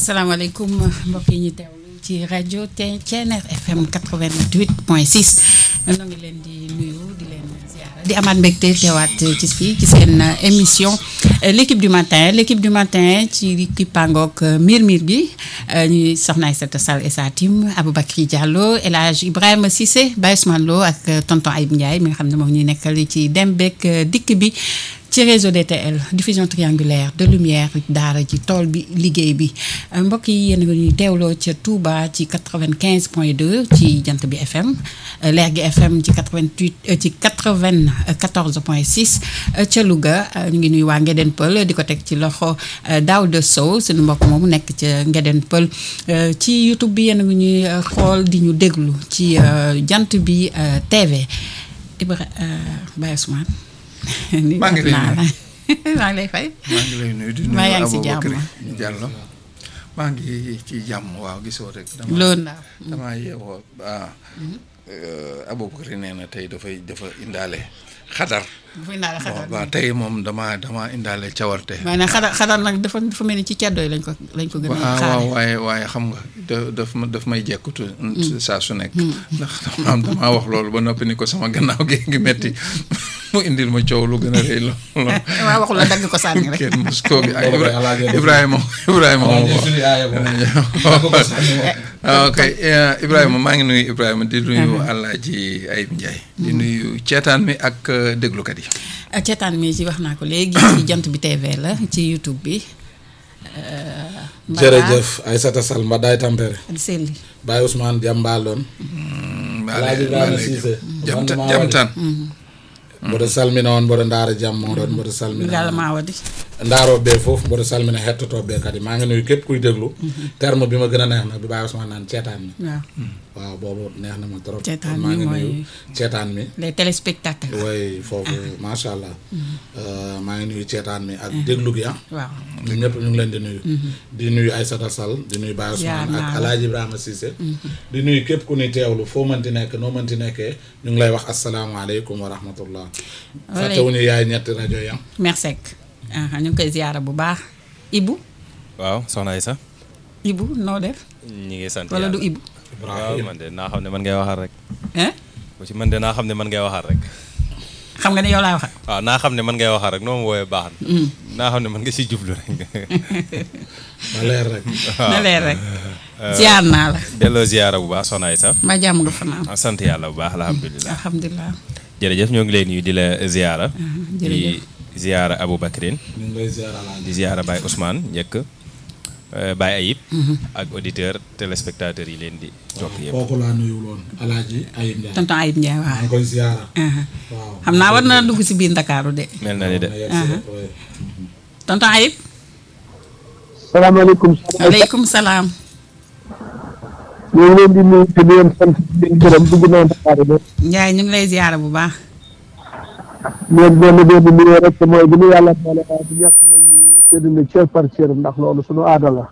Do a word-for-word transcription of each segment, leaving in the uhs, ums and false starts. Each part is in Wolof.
asalaamaaleykum mbokk yi ñu teewlu ci rajo Thiéniere F M quatre-vingt-huit point six ñoo ngi leen di nuyu di leen ziara di amaat mbégte teewaat ci fii ci seen émission l'équipe du matin l'équipe du matin ci équipe pangook miir miir bi ñuy soxna Aïssata Sall et sa team Aboubacry Diallo El Hadj Ibrahima Cissé Baye Ousmane Lo ak tonton Ayib Ndiaye mi nga xam ne moom ñuy nekkal ci dem beeg dikk bi ci réseau D T L diffusion triangulaire de lumière daara ci tool bi liggéey bi mbokk yi yéen a ngi ñuy teewloo ca Touba ci quatre-vingt-quinze point deux ci jant bi F M Lergui F M ci quatre-vingt-huit ci quatre-vingt-quatorze point six ca Louga ñu ngi nuy waa Ngeden Pël di ko teg ci loxo Daouda Sow suñu mbokk moomu nekk ca Ngeden Pël ci YouTube bi yéen a ngi ñuy xool di ñu déglu ci jant bi T V Ibra Baye Ousmane maa ngi lay nuyu maa ngi lay fay. maa ngi lay nuyu di nuyu Aboubacry Diallo maa ngi ci jàmm waaw gisoo rek. loolu la damaa yeewoo ah. Aboubacry nee na tey dafay dafa indaale xadar. dafa indaale xadar waaw tey moom damaa damaa indaale cawarte. waaye nag xadar xadar nag dafa dafa mel ni ci ceddo yi lañ ko lañ ko gën a. xaaree waaw waaye waaye xam nga daf ma daf may jekkutu. saa su nekk. ndax dama damaa wax loolu ba noppi ni ko sama gannaaw gi ngi metti mu indil ma coow lu gën a rëy lool. waaw waxul la dagg ko sànni rek. kenn mos koo gi ay Ibrahima Ibrahima ok Ibrahima maa ngi nuyu Ibrahima di nuyu Alaaji Ayib Ndiaye. di nuyu ceetaan mi ak déglukat yi. ceetaan mi ci wax naa ko léegi ci jant bi T V la ci YouTube bi. jërëjëf Aïssata Sall Mbadaay Tampere. di selli. Baye Ousmane Diambaloon. Alaaji Ibrahima Cissé. jamtan mboɗo salmina on mboɗo ndaara jam moɗon mboɗo salmina yàlla maa wadi ndaaroo bee foofu mboɗo salmina hettoto bee kadi maa ngi nuyu képp kuy déglu terme bi ma gën a neex nag bi Baye Ousmane naan ceetaan mi waaw waaw boobu neex na ma trop ceetaan maa mi ngi nuyu mooy ceetaan mi les téléspectateurs way foofu macha allah maa ngi nuyu ceetaan mi ak déglu gi ah waaw ñun ñëpp ñu ngi leen di nuyu di nuyu Aïssata Sall di nuyu Baye Ousmane ak Alaaji Ibrahima Cissé di nuyu képp ku ni teewlu foo mënti nekk noo mënti nekkee ñu ngi lay wax asalaamaaleykum wa rahmatullah fàttewuñu yaay ñetti rajo yi merci ñu ngi koy ziyaara bu baax Ibou waaw soxna Aïssa Ibou noo def ñi ngi sant wala du Ibou waaw man de naa xam ne man ngay waxal rek hein bu ci man de naa xam ne man ngay waxal rek xam nga ne yow laa waxal waaw naa xam ne man ngay waxal rek noo ma wooyee baax na naa xam ne man nga si jublu rek na leer rek na leer rek ziyaar naa la delloo ziyaara bu baax soxna Aïssa ma jàmm nga fanaan sant yàlla bu baax alhamdulilah alhamdulilah jërëjëf ñoo ngi lay nuyu di la ziyaara jërëjëf di ziyaara Aboubacry ñu ngi lay ziyaara di ziyaara Baye Ousmane njëkk Baye Ayib ak auditeur téléspectateurs yi leen di topp yëpp kooku laa nuyul woon Alaaji Ayib Ndiaye tonton Ayib Ndiaye waaw maa ngi koy ziyaara waaw xam naa war na dugg si biir Ndakaaru de mel na ni de tonton Ayib salaamaaleykum. aleykum salaam. ñu ngi leen di nuyu te di leen sant di leen gërëm dugg naa Dakar de. Ndiaye ñu ngi lay ziyaara bu baax. ñoom benn benn nuyoo rek mooy bi ñu yàlla boole waaye bu ñàkk nañ ñu séddale cër par cër ndax loolu suñu aada la.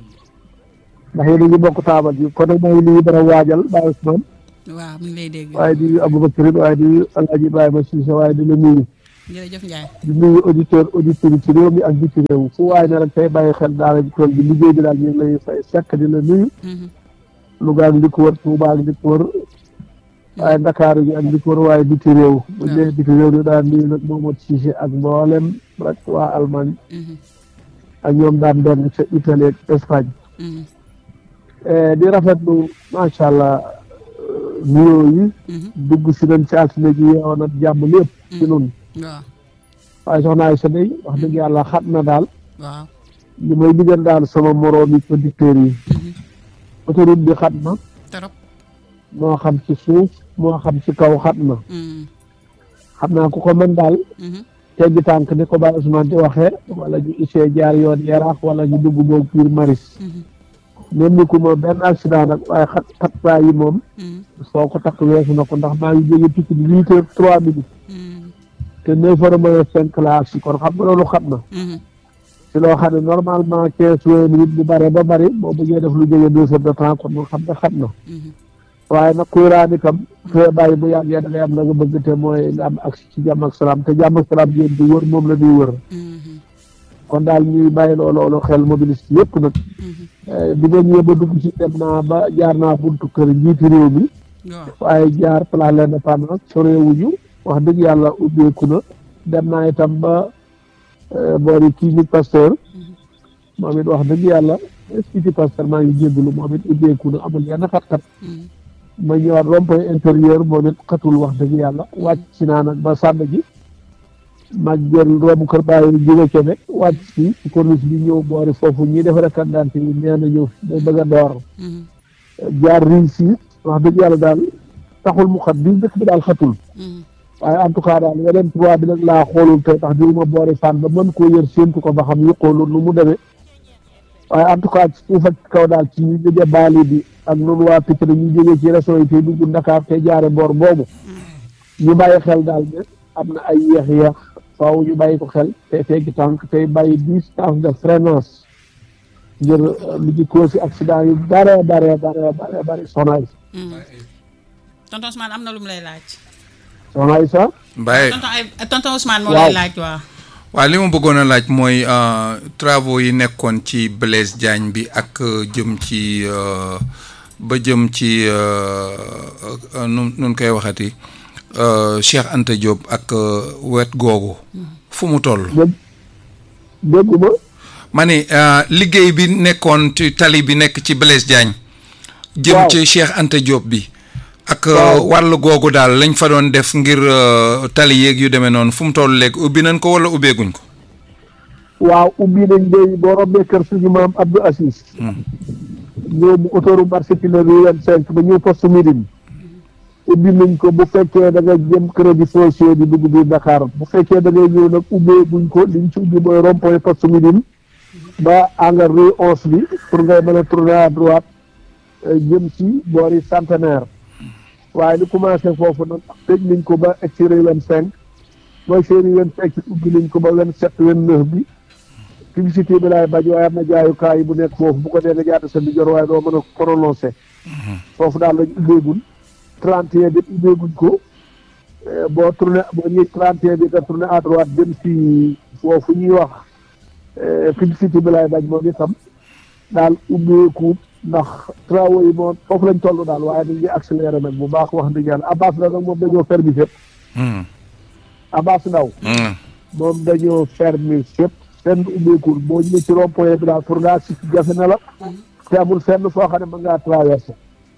ndax yéen a ngi bokk taabal ji kon nag maa ngi nuyu dara waajal Baye Ousmane. waaw mi ngi lay dégg. waaye di Aboubacry waaye di Alaaji Ibrahima Cissé waaye di la nuyu. jërëjëf Ndiaye. di nuyu auditeur auditeur ci réew mi ak biti réew fu waaye ne rek tey bàyyi xel daara ji tool bi liggéey bi daal ñu ngi lay fay sekk di la nuyu. Louga ak li ko wër Touba ak li ko wër waaye Ndakaaru gi ak li ko wër waaye biti réew. bu ñu nee biti réew di daal nuyu nag Momadou Cissé ak mboolem rek waa Allemagne. ak ñoom daan doon ca Italie ak Espagne. di rafetlu macha allah nuyoo yi. dugg si nañ ci altine ji yeewoon ak jàmm lépp. ci noonu. waaw waaye soxna Aïssa day wax dëgg yàlla xat na daal. waaw li may digal daal sama moroom yi producteurs yi. autoroute bi xat na. trop. moo xam ci suuf moo xam ci kaw xat na. xam naa ku ko mën daal. teggi tànk ni ko Baye Ousmane di waxee wala ñu isee jaar yoon yaraax wala ñu dugg boog biir maris. même ni ku ma benn accident nag waaye xat xat saa yi moom. soo ko takk weesu na ko ndax maa ngi jóge tukki bi huit heures trois minutes. te neuf heures moins cinq la agsi kon xam nga loolu xat na. ci loo xam ne normalement quinze vingt minutes bu bare ba bari boo bëggee def lu jóge deux heures de temps kon mu xam ne xat na. waaye nag kuy raani kam fee bàyyi bu yàggee da ngay am la nga bëgg te mooy nga am agsi ci jàmm ak salaam te jàmm ak salaam yéen di wër moom la ñuy wër. kon daal ñuy bàyyi loolu xel mobiliste yëpp nag bi nga ñëwee ba dugg ci dem naa ba jaar naa buntu kër njiiti réew mi waaye jaar place l'Indépendance soreewuñu wax dëgg yàlla ubbeeku na dem naa itam ba boori kii ñu Pasteur moom it wax dëgg yàlla Cité Pasteur maa ngi jégalu moom it ubbeeku na amul yenn xat-xat ma ñëwaat rond-point intérieur moom it xatul wax dëgg yàlla wàcc si naa nag ba sànn ji ma jël roomu kër bàyyi jóge Kébé wàcc si ci corniche bi ñëw boori foofu ñi defare kandante yi nee na ñëw day bëgg a door jaar réussir wax dëgg yàlla daal taxul mu xat bi dëkk bi daal xatul waaye en tout cas daal yeneen trois bi nag laa xoolul tey tax diwuma boori fan ba mën koo yër séentu ko ba xam yi xoolul nu mu demee waaye en tout cas ci suuf ak kaw daal ci ñu jóge baali bi ak noonu waa picc na ñu jógee ci région yi tey dugg Ndakaar te jaare boor boobu ñu bàyyi xel daal ne am na ay yeex-yeex faaw ñu bàyyi ko xel te teggi tànk tey bàyyi distance de freinage ngir lu ci cause accident yu bare bare bare bare bare soxna Aïssa tonton Ousmane am na lu mu lay laaj soxna Aïssa Mbaye tonton ay tonton Ousmane moo lay laaj waaw waaw li ma bëggoon a laaj mooy travaux yi nekkoon ci Blaise Diagne bi ak jëm ci ba jëm ci nu nun koy waxati Cheikh Anta Diop ak wet googu fu mu toll dégguma ma ne liggéey bi nekkoon ci tali bi nekk ci Blaise Diagne jëm ci Cheikh Anta Diop bi ak wàll googu daal lañ fa doon def ngir tali yeeg yu demee noonu fu mu toll léegi ubbi nañ ko wala ubbeeguñ ko waaw ubbi nañ léegi boo rombee kër suñu maam Abdou Assis ñëw bu autoroute marché Tilène rue vingt-cinq ba ñëw poste Médine ubbi nañ ko bu fekkee da nga jëm crédit foncier bi dugg biir Dakar bu fekkee da ngay ñëw nag ubbeeguñ ko liñ ci ubbi mooy rond-point poste Médine ba engrais rue onze bi pour ngay mën a tourner à droite jëm ci boori Centenaire waaye li commencé foofu nag tëj nañ ko ba egg ci rue vingt-cinq mooy ci rue vingt-cinq ubbi nañ ko ba vingt-sept vingt-neuf bi publicité bi laay bañ waaye am na jaayukaay yi bu nekk foofu bu ko dee nga jaata sa ndijoor waaye doo mën a prononcé foofu daal lañ ubbeegul trente et un bi ubbeeguñ ko boo tourné boo ñëwee trente et un bi nga tourné à droite jëm ci foofu ñuy wax publicité bi laay bañ moom itam daal ubbeeku ndax travaux yi moom foofu lañ toll daal waaye dañ ngi accéléré nag bu baax wax dëgg yàlla Abbas Ndaw nag moom dañoo fermi fépp Abbas Ndaw moom dañoo fermi fépp fenn ubbeekul boo ñëwee ci rond point bi daal pour ngaa si jafe na la te amul fenn foo xam ne mën ngaa traversé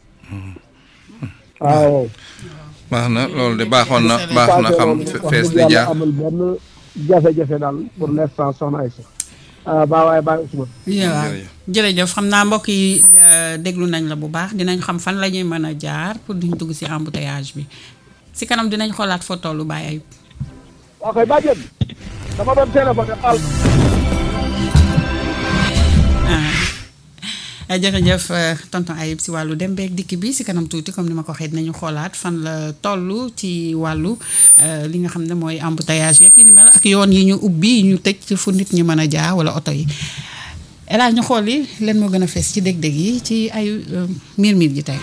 waaw baax na loolu de baaxoon na baax na xam fees di jaar amul benn jafe-jafe daal pour l'instant soxna Aïssa baa waaye bàyyi Ousmane waaw jërëjëf xam naa mbokk yi déglu nañ la bu baax dinañ xam fan la ñuy mën a jaar pour duñ dugg ci embouteillage bi si kanam dinañ xoolaat fa tollu Baye Ayib waaw kay bàjjen dama doon téléphone xaal jërëjëf tonton Ayib si wàllu dem beeg dikk bi si kanam tuuti comme ni ma ko waxee dinañu xoolaat fan la toll ci wàllu li nga xam ne mooy embouteillage yeeg yi ni mel ak yoon yi ñu ubbi ñu tëj fu nit ñi mën a jaar wala oto yi elaa ñu xool yi leen moo gën a fees ci dég-dég yi ci ay miir miir ji tey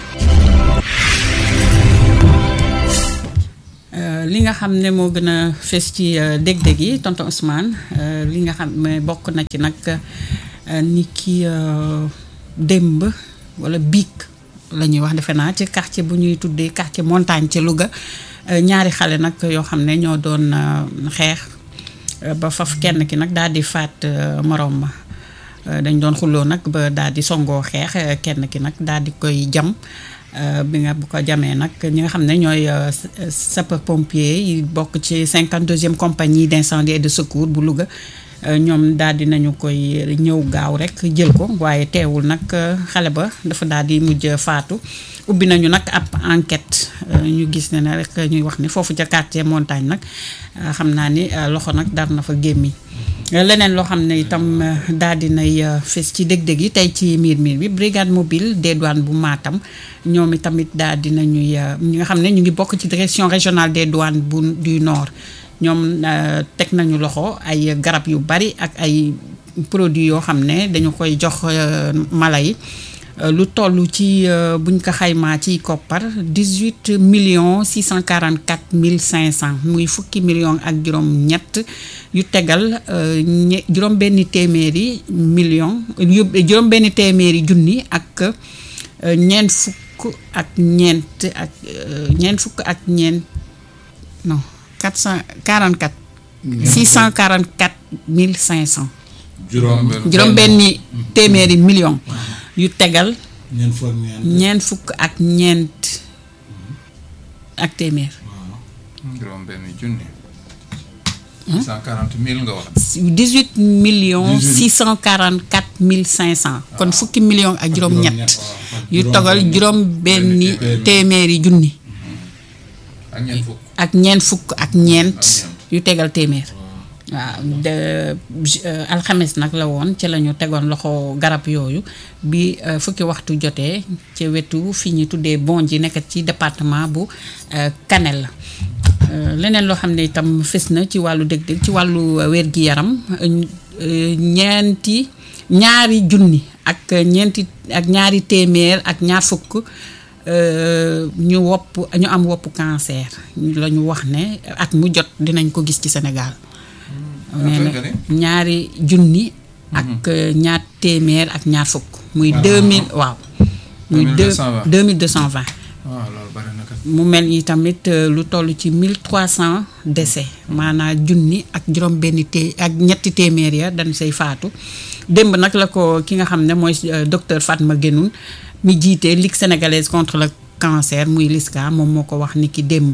li nga xam ne moo gën a fees ci dég-dég yi tonton Ousmane li nga xam ne bokk na ci nag ni ki démb wala biig la ñuy wax defe naa ci quartier bu ñuy tuddee quartier montagne ci Louga ñaari xale nag yoo xam ne ñoo doon xeex ba faf kenn ki nag daal di faat morom ma dañ doon xulloo nag ba daal di songoo xeex kenn ki nag daal di koy jam bi nga bu ko jamee nag ñi nga xam ne ñooy sapeur pompier yi bokk ci cinquante-deuxième compagnie d'incendie et de secours bu Louga ñoom daal di nañu koy ñëw gaaw rek jël ko waaye teewul nag xale ba dafa daal di mujj faatu ubbi nañu nag ab enquête ñu gis ne ne rek ñuy wax ni foofu ca quartier montagne nag xam naa ni loxo nag dar na fa gémmiñ leneen loo xam ne itam daal di nay fes ci dég-dég yi tey ci miir miir bi brigade mobile des douanes bu Matam ñoom itamit daal di nañuy ñi nga xam ne ñu ngi bokk ci direction régionale des douanes bu du nord ñoom teg nañu loxo ay garab yu bari ak ay produits yoo xam ne dañu koy jox mala yi lu toll ci buñ ko xaymaa ci koppar dix-huit millions six cent quarante-quatre mille cinq cents muy fukki millions ak juróom ñett yu tegal juróom benn téeméeri millions juróom benn téeméeri junni ak ñeent fukk ak ñeent ak ñeent fukk ak ñeent non quatre cent quarante-quatre six cent quarante-quatre mille cinq cents juróom benni téeméeri millions yu tegal ñeent fukk ak ñeent ak téeméer juróom benni junni six cent quarante mille nga wax dix-huit millions six cent quarante-quatre mille cinq cents kon fukki millions ak juróom ñett yu tegal juróom benni téeméeri junni ak ñeent fukk ak ñeent fukk ak ñeent yu tegal téeméer waaw de alxames nag la woon ci la ñu tegoon loxo garab yooyu bi fukki waxtu jotee ci wetu fi ñu tuddee bon ji nekk ci département bu Kanel leneen loo xam ne itam fës na ci wàllu dëgg-dëgg ci wàllu wér-gi-yaram ñeenti ñaari junni ak ñeenti ak ñaari téeméer ak ñaar fukk ñu wopp ñu am woppu cancer la ñu wax ne at mu jot dinañ ko gis ci Sénégal nee na ñaari junni ak ñaar téeméer ak ñaar fukk muy deux mille waaw muy deux mille deux cent vingt mu mel ni tamit lu toll ci mille trois cents décès maanaam junni ak juróom benn té ak ñetti téeméer ya dañ say faatu démb nag la ko ki nga xam ne mooy docteur Fatma Guenoune mi jiite Ligue sénégalaise contre le cancer muy LISCA moom moo ko wax ni ki démb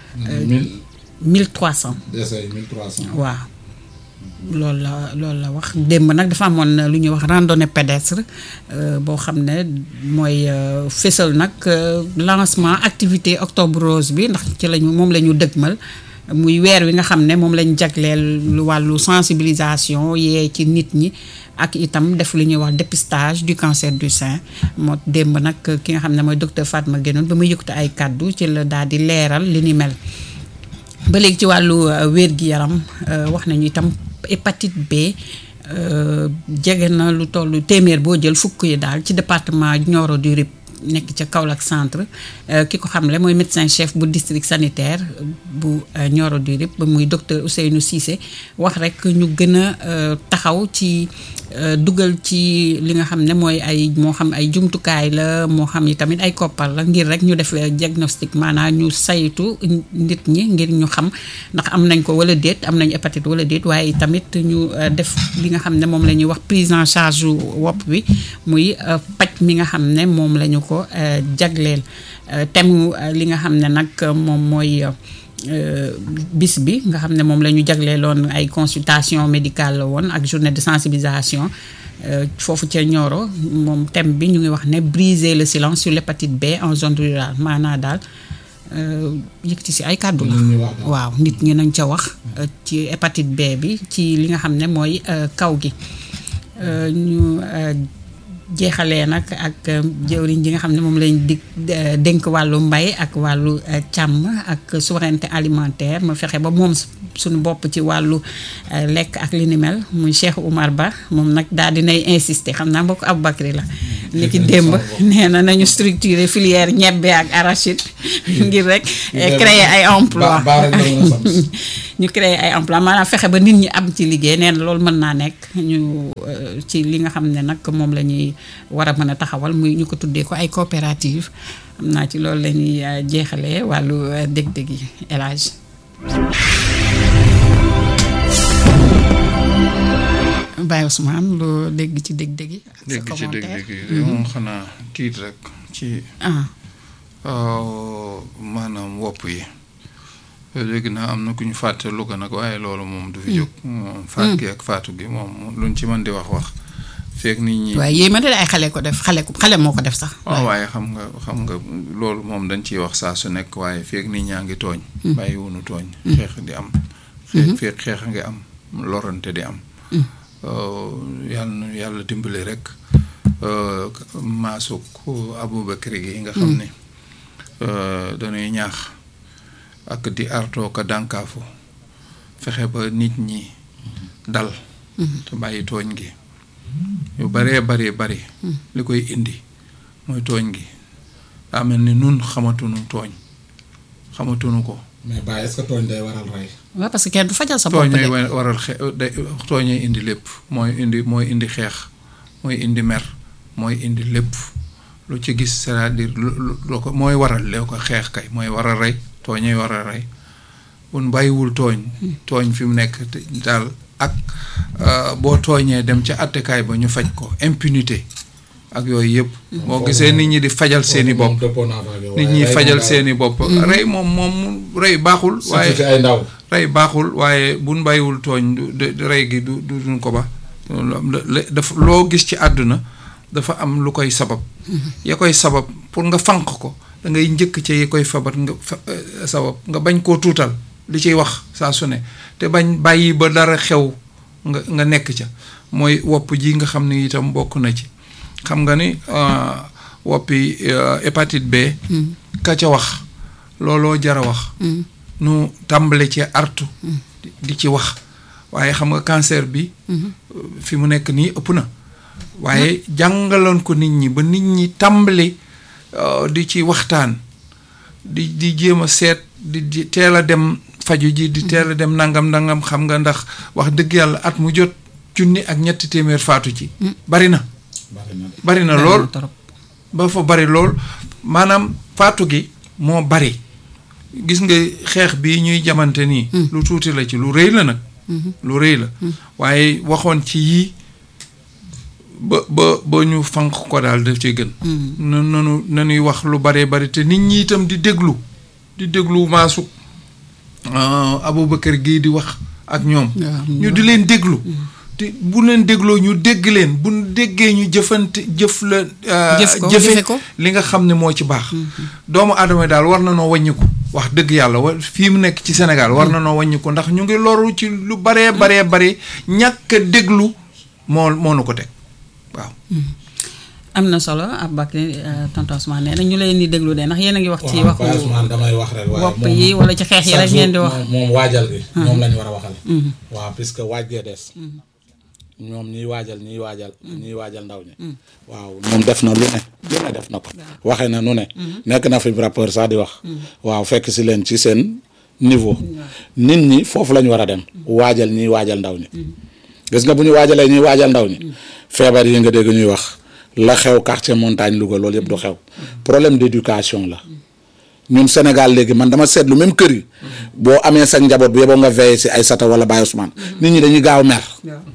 mille trois cents décès mille trois cents waaw loolu la loolu la wax démb nag dafa amoon lu ñuy wax randonnée pédestre boo xam ne mooy fésal nag lancement activité octobre rose bi ndax ci lañu moom la ñu dëgmal muy weer wi nga xam ne moom lañ jagleel lu wàllu sensibilisation yee ci nit ñi ak itam def lu ñuy wax dépistage du cancer du sein moo démb nag ki nga xam ne mooy docteur Fatma Guenoune ba muy yëkkati ay kàddu ci la daal di leeral li ni mel ba léegi ci wàllu wér-gi-yaram wax nañu itam hépatite B jege na lu toll téeméer boo jël fukk yi daal ci département Nioro du Rip nekk ca Kaolack centre ki ko xamle mooy médecin chef bu district sanitaire bu Nioro du Rip ba muy docteur Ousseynou Cissé wax rek ñu gën a taxaw ci dugal ci li nga xam ne mooy ay moo xam ay jumtukaay la moo xam ni tamit ay koppar la ngir rek ñu def diagnostic maanaam ñu saytu nit ñi ngir ñu xam ndax am nañ ko wala déet am nañ hépatite wala déet waaye tamit ñu def li nga xam ne moom la ñuy wax prise en charge wopp bi muy paj mi nga xam ne moom la ñu ko jagleel thème li nga xam ne nag moom mooy bis bi nga xam ne moom la ñu jagleeloon ay consultation médicale la woon ak journée de sensibilisation foofu ca Nioro moom thème bi ñu ngi wax ne briser le silence sur l'hépatite B en zone rurale maanaa daal yëkkati si ay kàddu la waaw nit ñi nañ ca wax ci hépatite B bi ci li nga xam ne mooy kaw gi ñu jeexalee nag ak jëwriñ ji nga xam ne moom lañ di dénk wàllu mbay ak wàllu càmm ak souveraineté alimentaire ma fexe ba moom suñu bopp ci wàllu lekk ak li ni mel muy Cheikh Oumar Ba moom nag daal dinay insister xam naa mbokk Aboubacry la ni ki démb nee na nañu structurer filière ñebbe ak arachide ngir rek créer ay emploi ñu créer ay emploi maanaam fexe ba nit ñi am ci liggéey nee na loolu mën naa nekk ñu ci li nga xam ne nag moom la ñuy war a mën a taxawal muy ñu ko tuddee ko ay coopérative am naa ci loolu la ñuy jeexalee wàllu dég-dég yi El Hadj Baye Ousmane loo dégg ci dég-dég yi ak sa dégg ci commentaire dég-dég yi moom xanaa tiit rek ci maanaam wopp yi léegi naa am na ku ñu fàtte Louga nag waaye loolu moom du fi jóg moom faat gi ak faatu gi moom luñ ci mën di wax wax feek nit ñi waaye yéen ma de ay xale ko def xale ko xale moo ko def sax waaw waaye xam nga xam nga loolu moom dañ ciy wax saa su nekk waaye feek nit ñaa ngi tooñ bàyyi wunu tooñ xeex di am feek feek xeex ngi am lorante di am yàlla na yàlla dimbali rek maasuk Aboubacry gi nga xam ne dañuy ñaax ak di artoo ko dànkaafu fexe ba nit ñi dal te bàyyi tooñ gi yu baree bari bari li koy indi mooy tooñ gi daa mel ni nun xamatuñu tooñ xamatuñu ko. mais ba est-ce que tooñ day waral rey. waaw parce que kenn du fajal sa bopp tooñ day waral xe day tooñay indi lépp mooy indi mooy indi xeex mooy indi mer mooy indi lépp lu ci gis c'est-à-dire lu lu ko mooy waral loo ko xeex kay mooy waral rey tooñay waral rey bun bàyyiwul tooñ tooñ fi mu nekk daal ak boo tooñee dem ca attekaay ba ñu faj ko impunité ak yooyu yëpp boo gisee nit ñi di fajal seeni bopp nit ñi fajal seeni bopp rey moom moom rey baaxul waaye rey baaxul waaye buñ bàyyiwul tooñ du rey gi du du duñ ko ba dafa loo gis ci àdduna dafa am lu koy sabab ya koy sabab pour nga fanq ko da ngay njëkk ci ya koy fabat nga sabab nga bañ koo tuutal li ciy wax saa su ne te bañ bàyyi ba dara xew nga nga nekk ca mooy wopp ji nga xam ne itam bokk na ci xam nga ni woppi hépatite B ka ca wax looloo jara wax nu tàmbale ci artu di ci wax waaye xam nga cancer bi fi mu nekk nii ëpp na waaye jàngaloon ko nit ñi ba nit ñi tàmbali di ci waxtaan di di jéem a seet di teel a dem faju ji di teel a dem nangam nangam xam nga ndax wax dëgg yàlla at mu jot junni ak ñetti téeméer faatu ci bari na bari na lool ba fa bari lool maanaam faatu gi moo bari gis nga xeex bii ñuy jamante nii lu tuuti la ci lu rëy la nag lu rëy la waaye waxoon ci yii ba ba ba ñu fanq ko daal daf ci gën na nanu nanuy wax lu baree bari te nit ñi itam di déglu di déglu maasu Aboubacar gii di wax ak ñoom ñu di leen déglu te bu leen dégloo ñu dégg leen bu déggee ñu jëfante jëf la jëfe ko li nga xam ne moo ci baax doomu aadama daal war na noo wàññiku wax dëgg yàlla wa fii mu nekk ci Sénégal war na noo wàññiku ndax ñu ngi loru ci lu baree baree bare ñàkk a déglu moo moo nu ko teg waaw am na solo Aboubacry tonton Ousmane nee na ñu leen di déglu de ndax yéen a ngi wax ci waxu Ousmane damay wax rek waaye wopp yi wala ci xeex yi rek ngeen di wax moom waajal gi moom lañu war a waxal waaw puisque waaj gee des ñoom ñiy waajal ñiy waajal ñiy waajal ndaw ñi waaw moom def na lu ne lu ne def na ko waxee na nu ne nekk na fi rappeur sax di wax waaw fekk si leen ci seen niveau nit ñi foofu la ñu war a dem waajal ñiy waajal ndaw ñi gis nga bu ñu waajalee ñuy waajal ndaw ñi feebar yi nga dégg ñuy wax la xew quartier montagne Louga loolu yëpp du xew problème d'éducation la ñun Sénégal léegi man dama seetlu même kër yi boo amee sa njaboot bi yeboo nga veillé si Aïssata wala Baye Ousmane nit ñi dañuy gaaw mer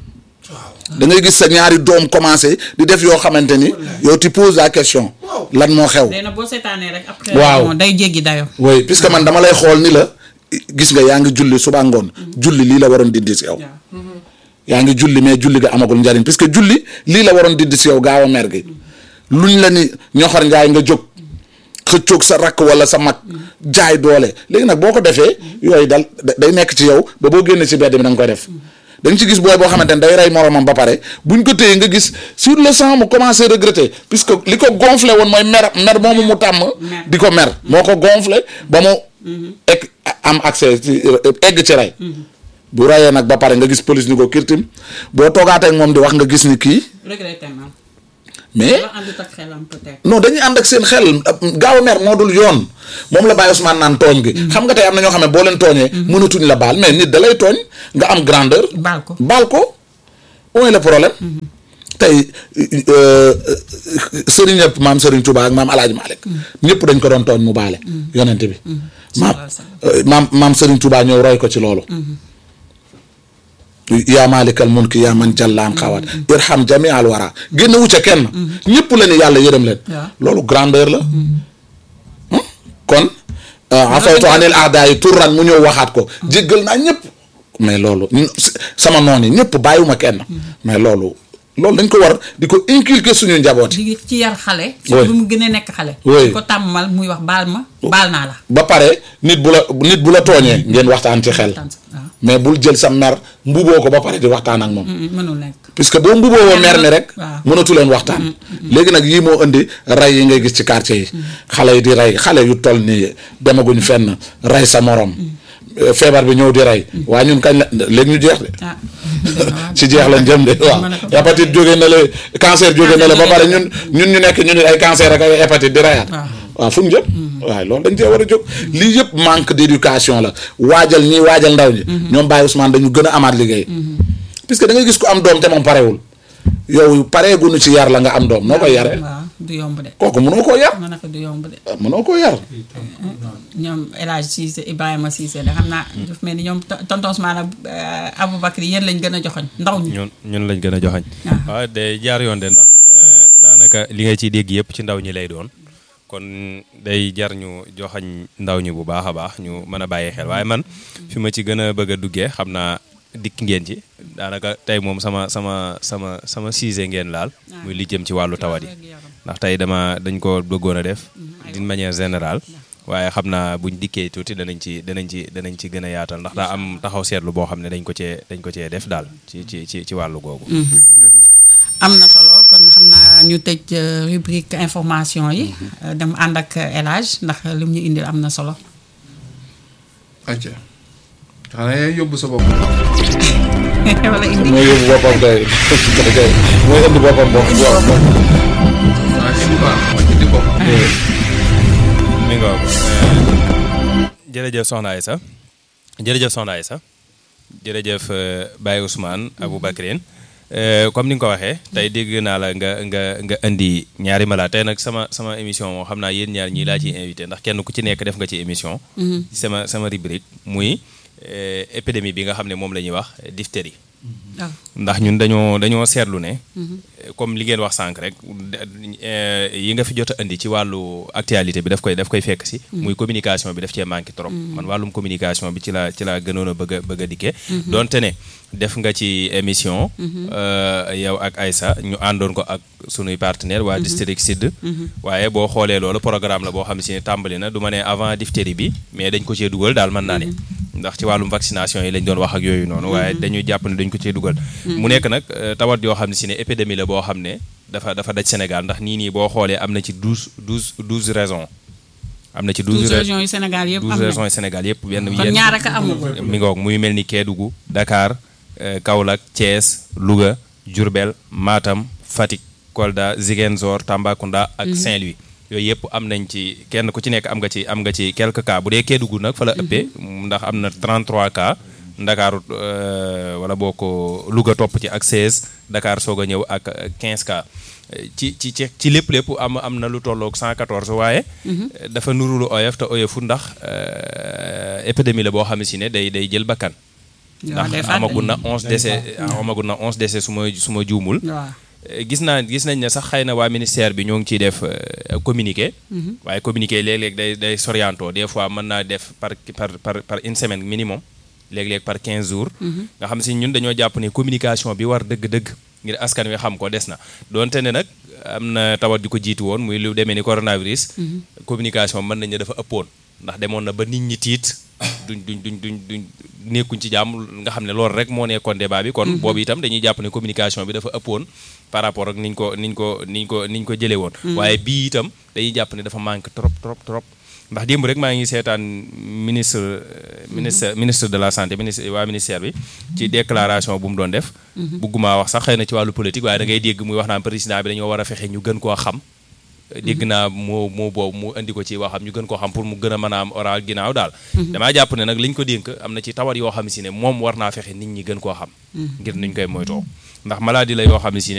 da ngay gis sa ñaari doom commencé di def yoo xamante ni yow tu poses la question lan moo xew. boo seetaanee rek après waaw day jéggi dayo oui puisque man dama lay xool ni la gis nga yaa ngi julli suba ngoon julli lii la waroon dindi si yow yaa ngi julli mais julli ga amagul njariñ puisque julli lii la waroon dindi si yow gaaw a mer gi luñ la ni ñoxor njaay nga jóg xëccoog sa rakk wala sa mag jaay doole léegi nag boo ko defee yooyu dal day nekk ci yow ba boo génnee si bedd bi da nga koy def da nga ci gis booy boo xamante ne day rey moromam ba pare buñ ko téye nga gis sur le sang mu commencé regretter puisque li ko gonflé woon mooy mer mer moomu mu tàmm di ko mer moo ko gonflé ba mu egg am accès ci egg ci rey bu rayee nag ba pare nga gis police ni ko kirtim boo toogaatee ak moom di wax nga gis ni kii mais non dañuy ànd ak seen xel gaaw a mer moo dul yoon moom la Baye Ousmane naan tooñ gi xam nga tey am na ñoo xam ne boo leen tooñee mënatuñ la baal mais nit da lay tooñ nga am grandeur baal ko baal ko où est le problème tey sëriñ ñëpp maam Sëriñ Touba ak maam Alaaji Malick ñëpp dañ ko doon tooñ mu baale yonente bi maam maam maam Sëriñ Touba ñëw roy ko ci loolu yaa maalikal mulki yaa man jallaan xawat irham jami al wara génn wu ca kenn ñëpp la ni yàlla yërëm leen loolu grandeur la kon afaytu anil aada yi turran mu ñëw waxaat ko jéggal naa ñëpp mais loolu sama noon yi ñëpp bàyyiwuma kenn mais loolu loolu dañ ko war di ko inculquer suñu njaboot yi. di ci yar xale. oui bu mu gën a nekk xale. oui di ko tàmmal muy wax baal ma baal naa la. ba pare nit bu la nit bu la tooñee ngeen waxtaan ci xel. mais bul jël sa mer mbuboo ko ba pare di waxtaan ak moom. mënul nekk. puisque boo mbuboo woo mer mi rek. mënatu leen waxtaan. léegi nag yii moo indi rey yi ngay gis ci quartier yi. xale yi di rey xale yu toll nii demaguñ fenn rey sa morom. feebar bi ñëw di rey. waaye ñun kañ la léegi ñu jeex de. ci jeex lañ jëm de waaw hépatite jógee na la cancer jógee na la ba pare ñun ñun ñu nekk ñu ne ay cancer ak ay hépatite di rayaat waaw fu ñu jëm waaye loolu dañ cee war a jóg lii yëpp manque d'éducation la waajal ñi waajal ndaw ñi ñoom Baye Ousmane dañu gën a amaat liggéey puisque da ngay gis ko am doom te moom parewul yow pareegunu ci yar la nga am doom noo koy yaree waaw du yomb de kooku mënoo koo yar ma ne ko du yomb de mënoo koo yar ñoom El Hadj Cissé Ibrahima Cissé de xam naa daf mel ni ñoom tonton Ousmane Aboubacry yéen lañ gën a joxoñ ndaw ñi ñun ñun lañ gën a joxañ waaw de jaar yoon de ndax daanaka li nga ciy dégg yëpp ci ndaw ñi lay doon kon day jar ñu joxañ ndaw ñi bu baax a baax ñu mën a bàyyi xel waaye man fi ma ci gën a bëgg a duggee xam naa dikk ngeen ci daanaka tey moom sama sama sama sama sujet ngeen laal muy li jëm ci wàllu tawat yi ndax tey dama dañ ko bëggoon a def d'une manière générale waaye xam naa buñ dikkee tuuti danañ ci danañ ci danañ ci gën a yaatal ndax daa am taxaw seetlu boo xam ne dañ ko cee dañ ko cee def daal ci ci ci ci wàllu googu. am na solo kon xam naa ñu tëj rubrique information yi dem ànd ak El Hadj ndax lim ñu indil am na solo. acca xanaa yaa yóbbu sa bopp. wala indi mooy yóbbu boppam kay kay mooy indi boppam bopp waaw waaw indi bopp. mi nga jërëjëf Soxna Aïssa jërëjëf Soxna Aïssa jërëjëf Baye Ousmane Aboubacry comme ni nga ko waxee tey dégg naa la nga nga nga indi ñaari malade tey nag sama sama émission moo xam naa yéen ñaar ñii laa ciy invité ndax kenn ku ci nekk def nga ci émission. sama sama rubrique muy épidémie bi nga xam ne moom la ñuy wax diphtérie. ndax ñun dañoo dañoo seetlu ne. comme li ngeen wax sànq rek yi nga fi jot a indi ci wàllu actualité bi daf koy daf koy fekk si. muy communication bi daf cee manqué trop. man wàllum communication bi ci la ci la gënoon a bëgg a bëgg a dikkee. donte ne def nga ci émission. yow ak Aïssa ñu àndoon ko ak sunuy partenaire waa District Sud. waaye boo xoolee loolu programme la boo xam si ne tàmbali na du ma ne avant diphtérie bi mais dañ ko cee dugal daal mën naa ne. ndax ci wàllum vaccination yi lañ doon wax ak yooyu noonu waaye dañuy jàpp ne dañ ko cee dugal. mu nekk nag tawat yoo xam ne si ne épidémie la boo xam ne dafa dafa daj Sénégal ndax nii nii boo xoolee am na ci douze douze douze raisons. am na ci douze régions yu Sénégal yëpp am douze régions yu Sénégal yëpp. yenn kon ñaar ak amul. mi ngoog muy mel ni Kédougou Dakar Kaolack Thiès Louga Diourbel Matam Fatick Kolda Ziguinchor Tambacounda ak Saint-Louis. yooyu yëpp am nañ ci kenn ku ci nekk am nga ci am nga ci quelques cas bu dee Kédougou nag fa la ëppee ndax am na trente-trois cas Ndakaaru wala boo ko Louga topp ci ak seize Dakar soog a ñëw ak quinze cas ci ci ci ci lépp lépp am am na lu tolloog cent quatorze waaye dafa nuru lu oyof te oyofu ndax épidémie la boo xam ne si ne day day jël bakkan ndax amagul na onze décès amagul na onze décès su ma su ma juumul gis naa gis nañ ne sax xëy na waa ministère bi ñoo ngi ciy def communiqué. waaye communiqué léeg-léeg day day sorianto des fois mën naa def par par par par une semaine minimum léeg-léeg par quinze jours. nga xam si ñun dañoo jàpp ne communication bi war dëgg-dëgg ngir askan wi xam ko des na donte ne nag am na tawat di ko jiitu woon muy lu demee ni coronavirus. communication mën nañ ne dafa ëppoon ndax demoon na ba nit ñi tiit duñ duñ duñ duñ duñ nekkuñ ci jàmm nga xam ne loolu rek moo nekkoon débat bi. kon boobu itam dañuy jàpp ne communication bi dafa ëppoon. par rapport ak niñ ko niñ ko niñ ko niñ ko jëlee woon. waaye bii itam dañuy jàpp ne dafa manque trop trop trop ndax démb rek maa ngi seetaan ministre ministre ministre de la santé ministre waa ministère bi ci déclaration bu mu doon def. bugguma wax sax xëy na ci wàllu politique waaye da ngay dégg muy wax naan président bi dañoo war a fexe ñu gën koo xam. dégg naa moo moo boobu mu indi ko ci waxam ñu gën koo xam pour mu gën a mën a am oral ginnaaw daal. damaa jàpp ne nag liñ ko dénk am na ci tawat yoo xam si ne moom war naa fexe nit ñi gën koo xam. ngir nuñ koy moytoo ndax maladie la yoo xam ne si ne